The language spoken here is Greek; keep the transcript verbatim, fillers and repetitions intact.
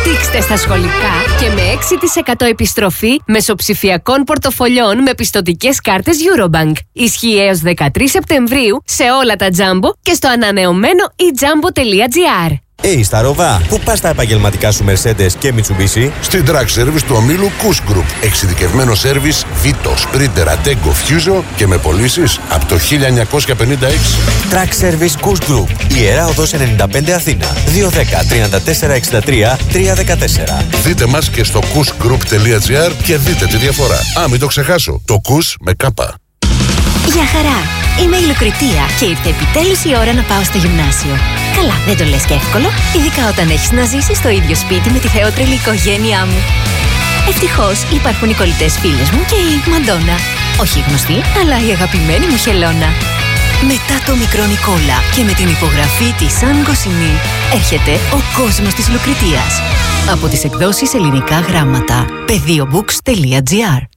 Δείξτε στα σχολικά και με έξι τοις εκατό επιστροφή μεσοψηφιακών πορτοφολιών με πιστωτικές κάρτες Eurobank. Ισχύει έως δεκατρείς Σεπτεμβρίου σε όλα τα Jumbo και στο ανανεωμένο e jumbo τελεία gr. Hey, Σταρόβα, πού πας τα επαγγελματικά σου Mercedes και Mitsubishi? Στην Track Service του ομίλου Kuss Group. Εξειδικευμένο σέρβις Vito, Sprinter, Attego, Fuso και με πωλήσεις από το χίλια εννιακόσια πενήντα έξι. Track Service Kuss Group. Ιερά Οδός ενενήντα πέντε Αθήνα. δύο ένα μηδέν, τρία τέσσερα έξι τρία, τρία ένα τέσσερα. Δείτε μας και στο kuss group τελεία gr και δείτε τη διαφορά. Α, μην το ξεχάσω. Το Kuss με κάπα. Γεια χαρά! Είμαι η Λουκριτία και ήρθε επιτέλους η ώρα να πάω στο γυμνάσιο. Καλά, δεν το λες και εύκολο, ειδικά όταν έχεις να ζήσεις στο ίδιο σπίτι με τη θεότρελη οικογένειά μου. Ευτυχώς υπάρχουν οι κολλητές φίλες μου και η Μαντόνα. Όχι γνωστή, αλλά η αγαπημένη μου Χελώνα. Μετά το μικρό Νικόλα και με την υπογραφή της Σαν Γκοσινή έρχεται ο κόσμος της Λουκριτίας. Από τις εκδόσεις Ελληνικά Γράμματα. παιδίομπουκς τελεία gr.